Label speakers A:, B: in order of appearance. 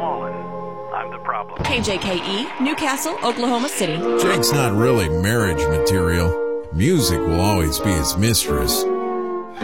A: Mullen. I'm the problem.
B: KJKE, Newcastle, Oklahoma City.
C: Jake's not really marriage material. Music will always be his mistress.